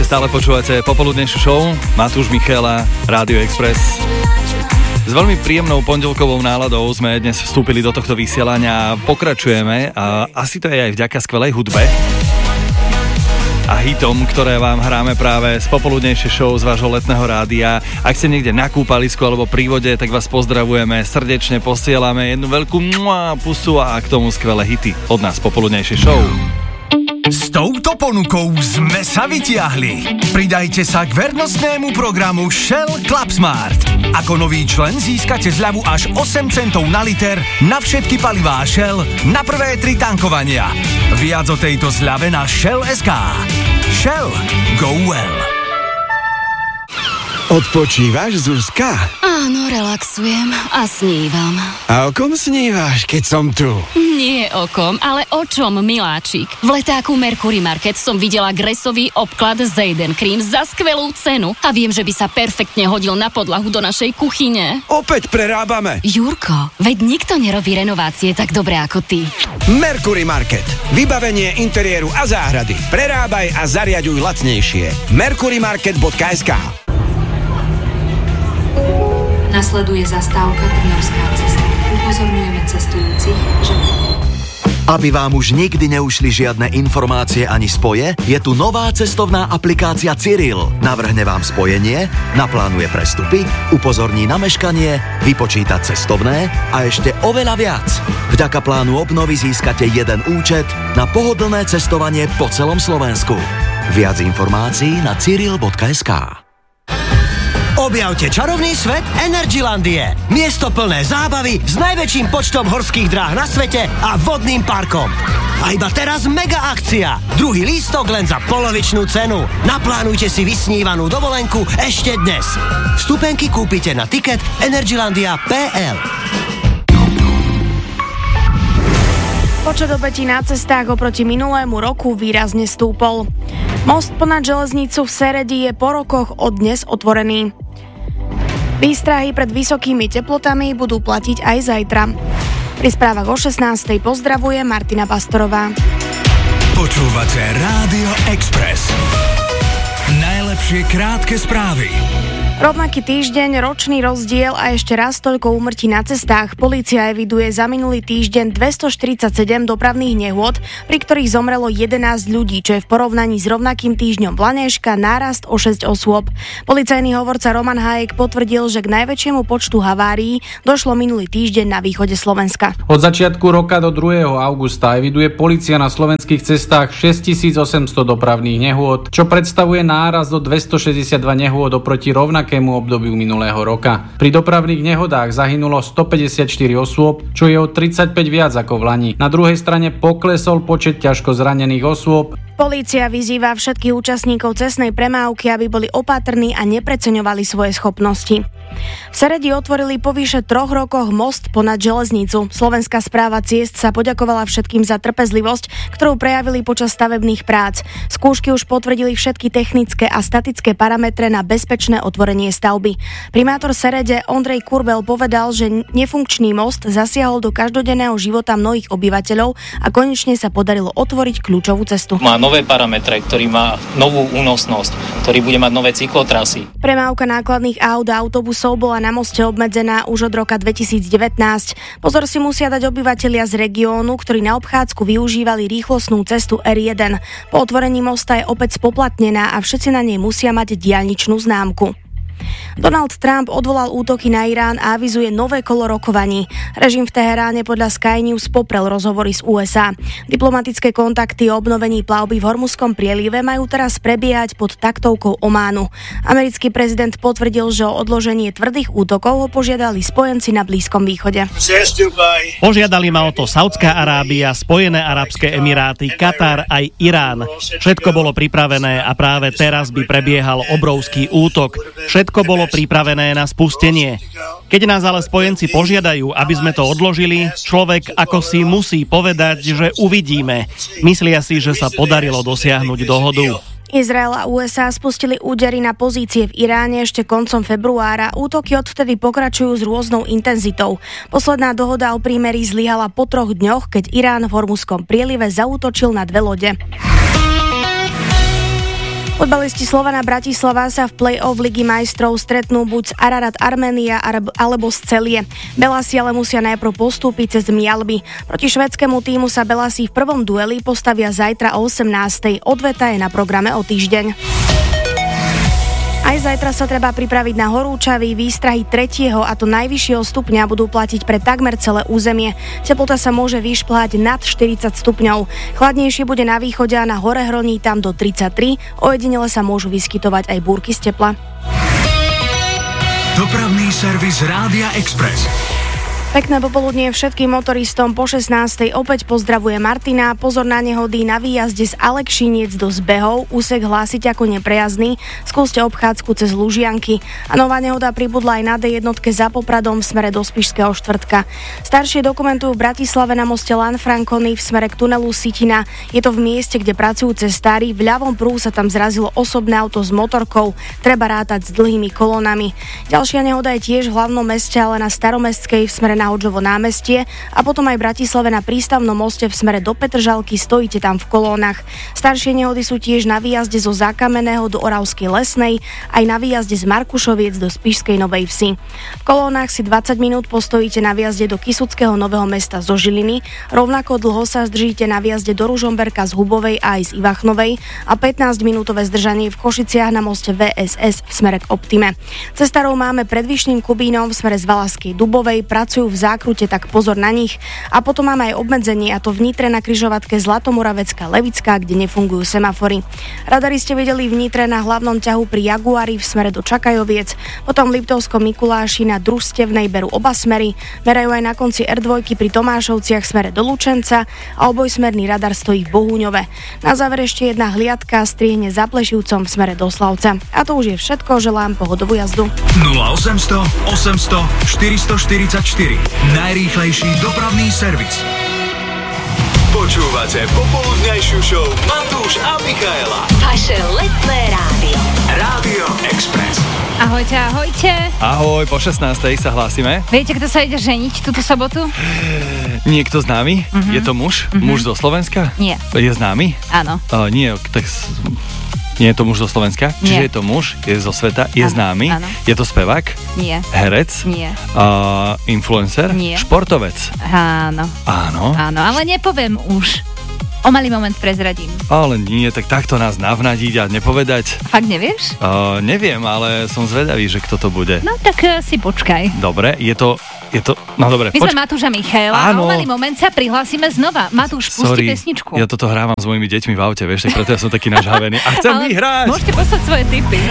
Ešte stále počúvate popoludnejšiu show Matúš Michaela, Rádio Express. S veľmi príjemnou pondelkovou náladou sme dnes vstúpili do tohto vysielania a pokračujeme a asi to je aj vďaka skvelej hudbe a hitom, ktoré vám hráme práve z popoludnejšej show z vášho letného rádia. Ak ste niekde na kúpalisku alebo pri vode, tak vás pozdravujeme, srdečne posielame jednu veľkú pusu a k tomu skvelé hity od nás popoludnejšej show. S touto ponukou sme sa vytiahli. Pridajte sa k vernostnému programu Shell Clubsmart. Ako nový člen získate zľavu až 8 centov na liter na všetky palivá Shell na prvé 3 tankovania. Viac o tejto zľave na Shell.sk. Shell. Go well. Odpočívaš, Zuzka? Áno, relaxujem a snívam. A o kom snívaš, keď som tu? Nie o kom, ale o čom, miláčik. V letáku Mercury Market som videla gresový obklad Zayden Cream za skvelú cenu a viem, že by sa perfektne hodil na podlahu do našej kuchyne. Opäť prerábame. Jurko, veď nikto nerobí renovácie tak dobre ako ty. Mercury Market. Vybavenie interiéru a záhrady. Prerábaj a zariaďuj lacnejšie. mercurymarket.sk. Nasleduje zastávka Trnavská cesta. Upozorňujeme cestujúcich, že... Aby vám už nikdy neušli žiadne informácie ani spoje, je tu nová cestovná aplikácia Cyril. Navrhne vám spojenie, naplánuje prestupy, upozorní na meškanie, vypočíta cestovné a ešte oveľa viac. Vďaka plánu obnovy získate jeden účet na pohodlné cestovanie po celom Slovensku. Viac informácií na cyril.sk. Objavte čarovný svet Energylandie. Miesto plné zábavy s najväčším počtom horských dráh na svete a vodným parkom. A iba teraz mega akcia. Druhý lístok len za polovičnú cenu. Naplánujte si vysnívanú dovolenku ešte dnes. Vstupenky kúpite na tiket energylandia.pl. Počet obetí na cestách oproti minulému roku výrazne stúpol. Most ponad železnicu v Seredi je po rokoch od dnes otvorený. Výstrahy pred vysokými teplotami budú platiť aj zajtra. Pri správach o 16:00 pozdravuje Martina Pastorová. Počúvate Rádio Express. Najlepšie krátke správy. Rovnaký týždeň, ročný rozdiel a ešte raz toľko úmrtí na cestách. Polícia eviduje za minulý týždeň 247 dopravných nehôd, pri ktorých zomrelo 11 ľudí, čo je v porovnaní s rovnakým týždňom vlaňajška nárast o 6 osôb. Policajný hovorca Roman Hájek potvrdil, že k najväčšiemu počtu havárií došlo minulý týždeň na východe Slovenska. Od začiatku roka do 2. augusta eviduje polícia na slovenských cestách 6800 dopravných nehôd, čo predstavuje nárast o 262 nehôd oproti rovnakému obdobiu minulého roka. Pri dopravných nehodách zahynulo 154 osôb, čo je o 35 viac ako v lani. Na druhej strane poklesol počet ťažko zranených osôb. Polícia vyzýva všetkých účastníkov cestnej premávky, aby boli opatrní a nepreceňovali svoje schopnosti. V Seredi otvorili po vyše 3 rokoch most ponad železnicu. Slovenská správa ciest sa poďakovala všetkým za trpezlivosť, ktorú prejavili počas stavebných prác. Skúšky už potvrdili všetky technické a statické parametre na bezpečné otvorenie stavby. Primátor Serede Ondrej Kurbel povedal, že nefunkčný most zasiahol do každodenného života mnohých obyvateľov a konečne sa podarilo otvoriť kľúčovú cestu. Má nové parametre, ktorý má novú únosnosť, ktorý bude mať nové cyklotrasy. Premávka nákladných aut a autobusov bola na moste obmedzená už od roka 2019. Pozor si musia dať obyvatelia z regiónu, ktorí na obchádzku využívali rýchlostnú cestu R1. Po otvorení mosta je opäť spoplatnená a všetci na nej musia mať diaľničnú známku. Donald Trump odvolal útoky na Irán a avizuje nové kolo rokovaní. Režim v Teheráne podľa Sky News poprel rozhovory z USA. Diplomatické kontakty o obnovení plavby v Hormuzskom prielive majú teraz prebiehať pod taktovkou Ománu. Americký prezident potvrdil, že o odloženie tvrdých útokov ho požiadali spojenci na Blízkom východe. Požiadali ma o to Saudská Arábia, Spojené arabské emiráty, Katar aj Irán. Všetko bolo pripravené a práve teraz by prebiehal obrovský útok. Všetko bolo pripravené na spustenie. Keď nás ale spojenci požiadajú, aby sme to odložili, človek ako si musí povedať, že uvidíme. Myslia si, že sa podarilo dosiahnuť dohodu. Izrael a USA spustili údery na pozície v Iráne ešte koncom februára. Útoky odvtedy pokračujú s rôznou intenzitou. Posledná dohoda o prímeri zlyhala po 3 dňoch, keď Irán v Hormuzskom prielive zaútočil na 2 lode. Futbalisti Slovana Bratislava sa v play-off Ligy majstrov stretnú buď z Ararat Arménia alebo z Celie. Belasi ale musia najprv postúpiť cez Mjalby. Proti švédskému týmu sa Belasi v prvom dueli postavia zajtra o 18:00. Odveta je na programe o týždeň. Aj zajtra sa treba pripraviť na horúčavy. Výstrahy 3. a to najvyššieho stupňa budú platiť pre takmer celé územie. Teplota sa môže vyšplhať nad 40 stupňov. Chladnejšie bude na východe a na hore hroní tam do 33. Ojedinele sa môžu vyskytovať aj búrky z tepla. Dopravný servis Rádia Express. Pekné popoludnie všetkým motoristom. Po 16:00 opäť pozdravuje Martina. Pozor na nehody na výjazde z Alekšiniec do Zbehov. Úsek hlásiť ako neprejazdný. Skúste obchádzku cez Lužianky. A nová nehoda pribudla aj na D1 za Popradom v smere do Spišského štvrtka. Staršie dokumentujú v Bratislave na moste Lanfrancony v smere k tunelu Sitina. Je to v mieste, kde pracujú cestári. V ľavom prúhu sa tam zrazilo osobné auto s motorkou. Treba rátať s dlhými kolónami. Ďalšia nehoda je tiež v hlavnom meste, ale na Staromestskej v smere na Hodžovo námestie a potom aj v Bratislave na prístavnom moste v smere do Petržalky, stojíte tam v kolónach. Staršie nehody sú tiež na výjazde zo Zákamenného do Oravskej Lesnej, aj na výjazde z Markušoviec do Spišskej Novej Vsi. V kolónach si 20 minút postojíte na výjazde do Kysuckého Nového Mesta zo Žiliny, rovnako dlho sa zdržíte na výjazde do Ružomberka z Hubovej a aj z Ivachnovej a 15-minútové zdržanie v Košiciach na moste VSS v smere k Optime. Cestárov máme pred Vyšným Kubínom v smere z Valašskej Dubovej, pracujú v zákrute, tak pozor na nich. A potom máme aj obmedzenie, a to v Nitre na križovatke Zlatomoravecká Levická, kde nefungujú semafory. Radari ste videli v Nitre na hlavnom ťahu pri Jaguári v smere do Čakajoviec, potom v Liptovskom Mikuláši na Družstevnej berú oba smery, merajú aj na konci R2 pri Tomášovciach smere do Lučenca a obojsmerný radar stojí v Bohúňove. Na záver ešte jedna hliadka strihne za Plešivcom v smere do Slavca. A to už je všetko, želám pohodovú jazdu. 0800 800 444 najrýchlejší dopravný servis. Počúvate popoludňajšiu show Matúš a Michaela. Vaše letné rádio. Rádio Express. Ahojte, ahojte. Ahoj, po 16:00 sa hlásime. Viete, kto sa ide ženiť túto sobotu? Niekto známy? Je to muž? Muž zo Slovenska? Nie. Je známy? Áno. Nie, tak... Nie je to muž zo Slovenska? Nie. Čiže je to muž, je zo sveta, je známy? Áno. Je to spevák? Nie. Herec? Nie. Influencer? Nie. Športovec? Áno. Áno? Áno, ale nepoviem už. O malý moment prezradím. Ale nie, tak takto nás navnadiť a nepovedať. Fakt nevieš? Neviem, ale som zvedavý, že kto to bude. No tak si počkaj. Dobre, je to... No dobre, My sme Matúš a Michaela. Áno. A o malý moment sa prihlásime znova. Matúš, pusti pesničku. Ja toto hrávam s mojimi deťmi v aute, vieš, tak preto ja som taký nažhavený. A chcem vyhrať! Môžete poslať svoje tipy.